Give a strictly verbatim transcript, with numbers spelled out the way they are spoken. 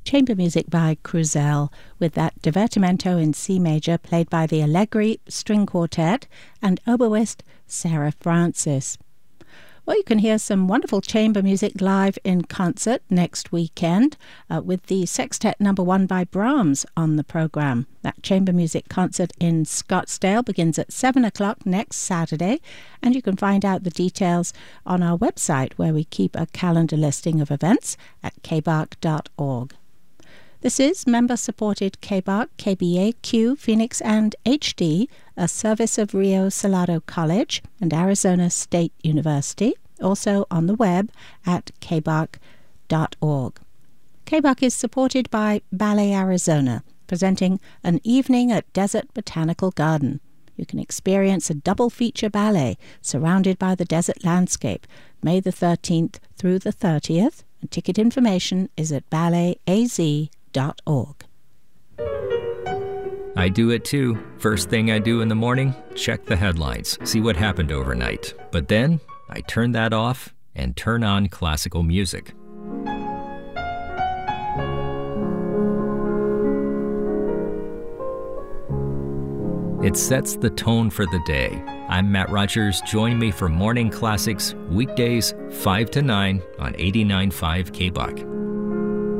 chamber music by Cruzel, with that divertimento in C major played by the Allegri String Quartet and oboist Sarah Francis. Well, you can hear some wonderful chamber music live in concert next weekend uh, with the Sextet Number One by Brahms on the program. That chamber music concert in Scottsdale begins at seven o'clock next Saturday, and you can find out the details on our website, where we keep a calendar listing of events at k b a r c dot org. This is member-supported K B A R C, K B A Q, Phoenix, and H D, a service of Rio Salado College and Arizona State University, also on the web at k b a r c dot org. K B A R C is supported by Ballet Arizona, presenting an evening at Desert Botanical Garden. You can experience a double-feature ballet surrounded by the desert landscape, May the thirteenth through the thirtieth, and ticket information is at ballet a z dot org. I do it too. First thing I do in the morning, check the headlines, see what happened overnight. But then I turn that off and turn on classical music. It sets the tone for the day. I'm Matt Rogers. Join me for Morning Classics, weekdays five to nine on eighty-nine point five K B A R C.